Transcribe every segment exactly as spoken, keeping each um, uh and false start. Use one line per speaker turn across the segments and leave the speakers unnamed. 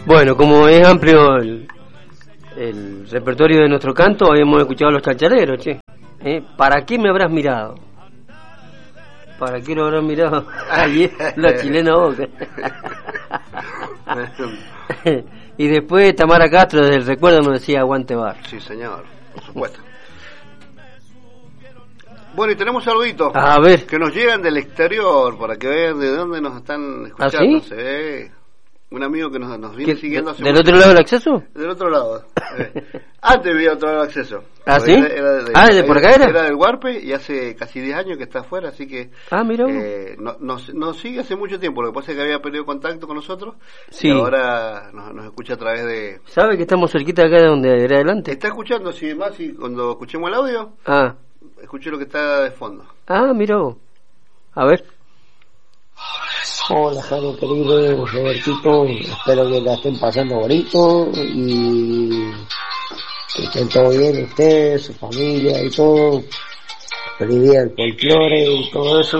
Bueno, como es amplio el, el repertorio de nuestro canto, habíamos escuchado a los chachaleros, che. ¿Eh? ¿Para qué me habrás mirado? ¿Para qué lo habrás mirado? Ahí la chilena boca. Y después Tamara Castro desde el recuerdo nos decía aguante bar.
Sí, señor, por supuesto. Bueno, y tenemos saluditos
a ver
que nos llegan del exterior para que vean de dónde nos están escuchando.
¿Ah, sí?
Sí. Un amigo que nos, nos viene siguiendo hace
¿Del
mucho
otro lado del acceso?
Del otro lado. Eh. Antes había otro lado del acceso.
¿Ah, sí?
Era, era de,
ah, ¿de por acá era?
Era del Huarpe y hace casi diez años que está afuera, así que...
Ah, mira.
Eh, no, nos, nos sigue hace mucho tiempo, lo que pasa es que había perdido contacto con nosotros.
Sí.
Y ahora nos, nos escucha a través de...
¿Sabe que estamos cerquita de acá de donde era adelante?
¿Está escuchando? Sí, más, y cuando escuchemos el audio,
ah.
escuché lo que está de fondo.
Ah, mira. A ver.
Hola, Jano querido, Robertito, espero que la estén pasando bonito y que estén todo bien ustedes, su familia y todo. Feliz día del folclore y todo eso.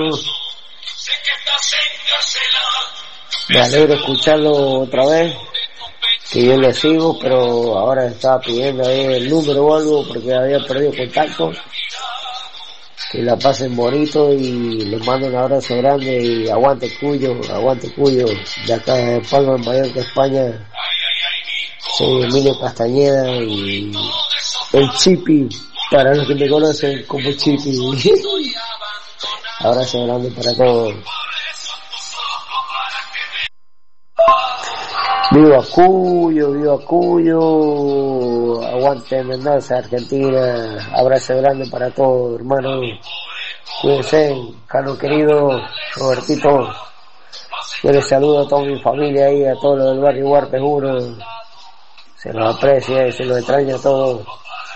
Me alegro escucharlo otra vez, que yo lo sigo, pero ahora estaba pidiendo ahí el número o algo porque había perdido contacto. Que la pasen bonito y les mando un abrazo grande y aguante Cuyo, aguante Cuyo, de acá de Palma, en Mallorca, España. Soy Emilio Castañeda y el Chipi, para los que me conocen como Chipi. Abrazo grande para todos. Viva Cuyo, viva Cuyo, aguante Mendoza, Argentina, abrazo grande para todos, hermano, cuídense, Carlos querido, Robertito, yo les saludo a toda mi familia ahí, a todos los del barrio Huarpe uno, se los aprecia y se los extraña a todos.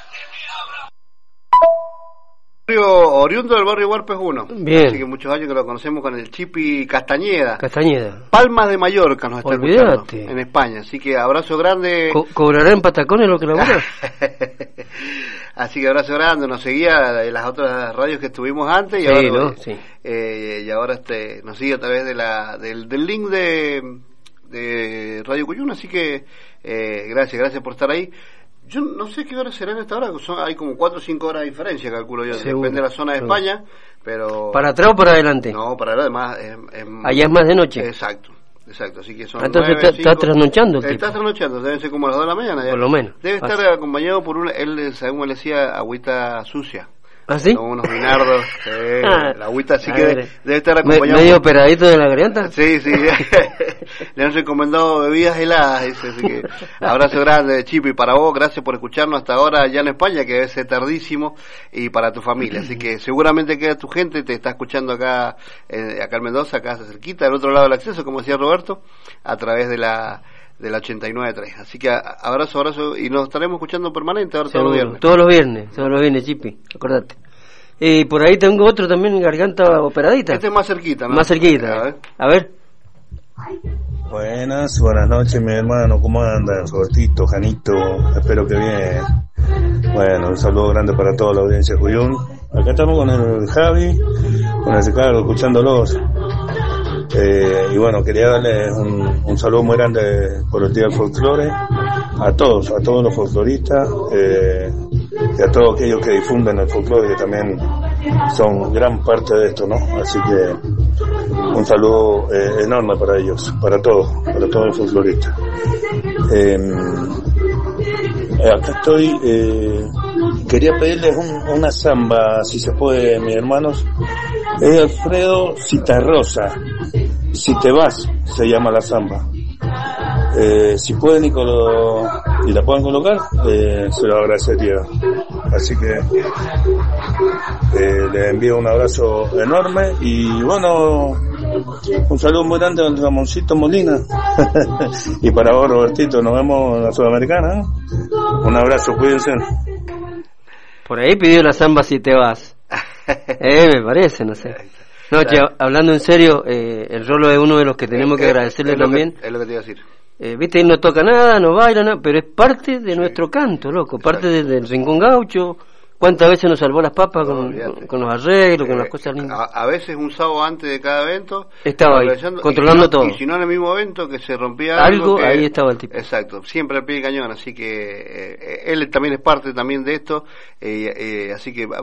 Oriundo del barrio Huarpes uno.
Bien.
Así que muchos años que lo conocemos con el Chipi Castañeda.
Castañeda.
Palmas de Mallorca nos está
Olvídate.
escuchando. En España. Así que abrazo grande.
Co- ¿Cobrará en patacones lo que labura?
Así que abrazo grande. Nos seguía de las otras radios que estuvimos antes. Y
sí,
ahora,
¿no? Sí.
Eh, y ahora este nos sigue a través de la del, del link de, de Radio Cuyuna. Así que eh, gracias, gracias por estar ahí. Yo no sé qué hora será en esta hora, son, hay como cuatro o cinco horas de diferencia, calculo yo,
seguro,
depende de la zona de
seguro.
España, pero...
¿Para atrás o para adelante?
No, para adelante, es, es,
allá es más de noche.
Exacto, exacto, así que son
entonces
nueve,
está, está trasnochando.
Está trasnochando, deben ser como a las dos de la mañana. Ya.
Por lo menos.
Debe estar
Así.
acompañado por una, él, según él decía, agüita sucia.
¿Ah, sí?
Como unos vinardos, eh,
ah,
la agüita así que debe, debe estar
¿Me,
acompañado.
¿Medio operadito de la garganta?
Sí, sí, le han recomendado bebidas heladas, dice, así que abrazo grande, Chipi, para vos, gracias por escucharnos hasta ahora allá en España, que debe ser tardísimo, y para tu familia, así que seguramente queda tu gente, te está escuchando acá, eh, acá en Mendoza, acá cerquita, del otro lado del acceso, como decía Roberto, a través de la... de la ochenta y nueve punto tres. Así que abrazo, abrazo, y nos estaremos escuchando permanente ahora todos los viernes.
Todos los viernes, todos los viernes, Chipi, acordate. Y por ahí tengo otro también en garganta operadita.
Este es más cerquita, ¿no?
Más cerquita. A ver. A ver.
Buenas, buenas noches, mi hermano. ¿Cómo andan? Robertito, Janito. Espero que bien. Bueno, un saludo grande para toda la audiencia de Cuyún. Acá estamos con el Javi, con el Ricardo, escuchándolos. Eh, y bueno, quería darles un, un saludo muy grande por el Día del Folclore a todos, a todos los folcloristas eh, y a todos aquellos que difunden el folclore, que también son gran parte de esto, ¿no? Así que un saludo eh, enorme para ellos, para todos, para todos los folcloristas. Eh, acá estoy, eh, quería pedirles un, una samba, si se puede, mis hermanos. Es de Alfredo Citarrosa. Si te vas, se llama la samba. Eh, si pueden y, colo- y la pueden colocar, eh, se lo agradecería. Así que eh, les envío un abrazo enorme y bueno, un saludo muy grande a Ramoncito Molina. Y para vos, Robertito, nos vemos en la Sudamericana, ¿eh? Un abrazo, cuídense.
Por ahí pidió la samba Si te vas. Eh, me parece, no sé. No, che, hablando en serio, eh, el Rolo es uno de los que tenemos que agradecerle
es lo
también.
Que, es lo que te iba a decir.
Eh, viste, él no toca nada, no baila nada, pero es parte de nuestro canto, loco, parte sí. de, del Rincón Gaucho, ¿Cuántas veces nos salvó las papas con,
No,
con, con los arreglos, con
eh,
las cosas lindas?
A, a veces un sábado antes de cada evento
estaba ahí, controlando
y si no,
todo.
Y si no en el mismo evento que se rompía
algo,
algo que,
ahí estaba el tipo.
Exacto, siempre al pie del cañón, así que eh, él también es parte también de esto, eh, eh, así que